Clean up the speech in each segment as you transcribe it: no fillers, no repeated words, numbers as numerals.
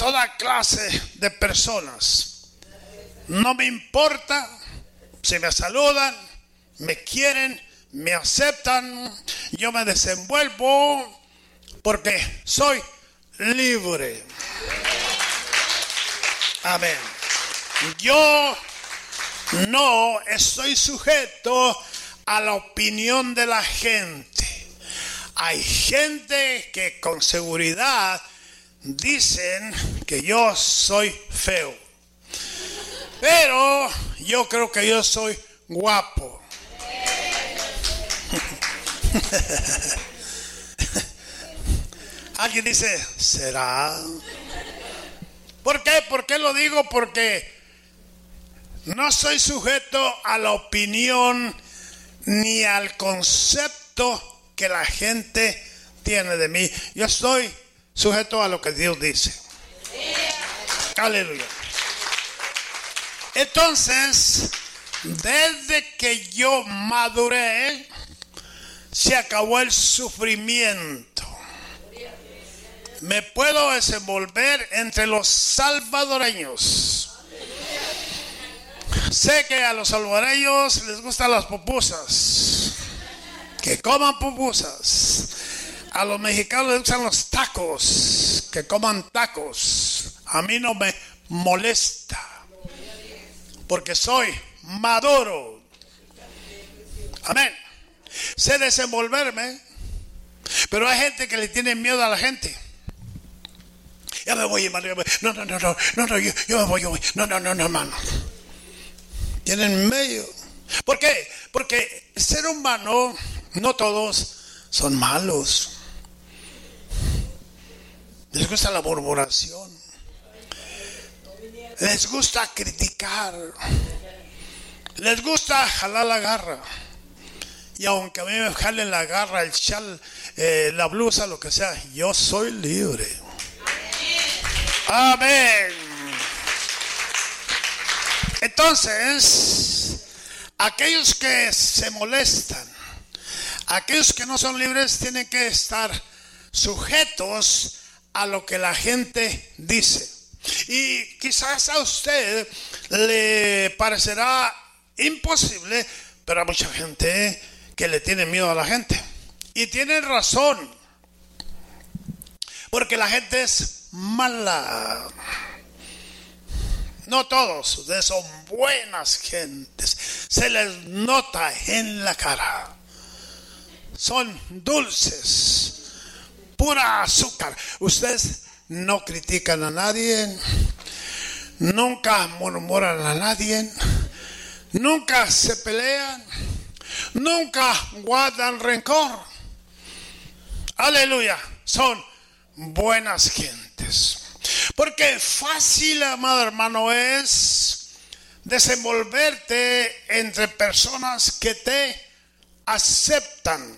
toda clase de personas. No me importa si me saludan, me quieren, me aceptan. Yo me desenvuelvo porque soy libre. Amén. Yo no estoy sujeto a la opinión de la gente. Hay gente que con seguridad dicen que yo soy feo, pero yo creo que yo soy guapo. Alguien dice, ¿será? ¿Por qué? ¿Por qué lo digo? Porque no soy sujeto a la opinión ni al concepto que la gente tiene de mí. Yo estoy sujeto a lo que Dios dice. Aleluya. Entonces, desde que yo maduré, se acabó el sufrimiento. Me puedo desenvolver entre los salvadoreños. Sé que a los salvadoreños les gustan las pupusas. Que coman pupusas. A los mexicanos les gustan los tacos. Que coman tacos. A mí no me molesta. Porque soy maduro. Amén. Sé desenvolverme. Pero hay gente que le tiene miedo a la gente. Ya me voy, hermano. No, yo me voy. No, hermano. Tienen medio. ¿Por qué? Porque el ser humano, no todos son malos. Les gusta la murmuración. Les gusta criticar. Les gusta jalar la garra. Y aunque a mí me jalen la garra, el chal, la blusa, lo que sea, yo soy libre. Amén. Entonces, aquellos que se molestan, aquellos que no son libres, tienen que estar sujetos a lo que la gente dice. Y quizás a usted le parecerá imposible, pero hay mucha gente que le tiene miedo a la gente. Y tienen razón, porque la gente es mala. No todos, ustedes son buenas gentes. Se les nota en la cara. Son dulces, pura azúcar. Ustedes no critican a nadie, nunca murmuran a nadie, nunca se pelean, nunca guardan rencor. Aleluya, son buenas gentes. Porque fácil, amado hermano, es desenvolverte entre personas que te aceptan.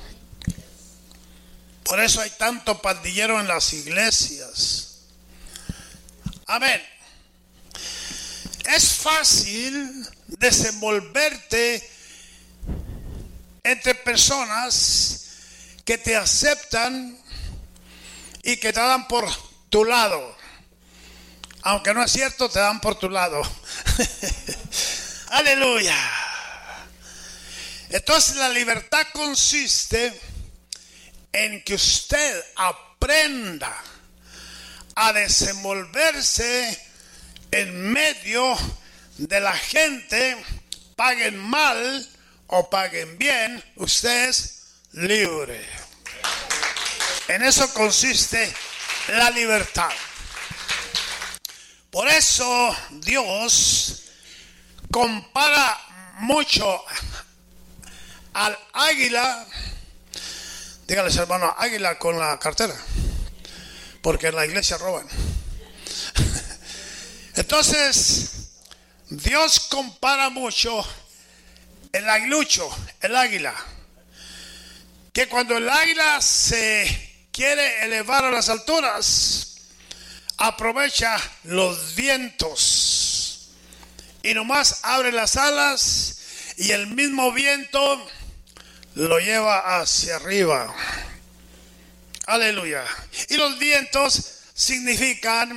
Por eso hay tanto pandillero en las iglesias. Amén. Es fácil desenvolverte entre personas que te aceptan y que te dan por tu lado. Aunque no es cierto, te dan por tu lado. Aleluya. Entonces la libertad consiste en que usted aprenda a desenvolverse en medio de la gente, paguen mal o paguen bien, usted es libre. En eso consiste la libertad. Por eso Dios compara mucho al águila. Dígales, hermano, águila con la cartera, porque en la iglesia roban. Entonces, Dios compara mucho el aguilucho, el águila, que cuando el águila se quiere elevar a las alturas, aprovecha los vientos y nomás abre las alas y el mismo viento lo lleva hacia arriba. Aleluya. Y los vientos significan